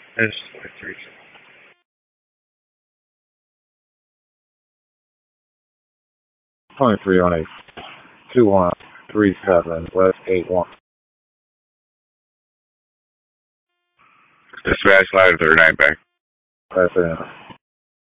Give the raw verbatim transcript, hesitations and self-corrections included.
That's three. twenty-three on a two one three seven West eight one. Dispatch line thirty-nine back. That's it.